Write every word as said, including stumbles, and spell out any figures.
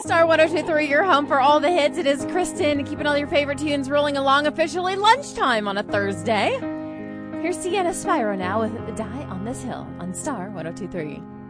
Star one oh two three, your home for all the hits. It is Kristen, keeping all your favorite tunes rolling along. Officially lunchtime on a Thursday. Here's Sienna Spyro now with Die on This Hill on Star one oh two three.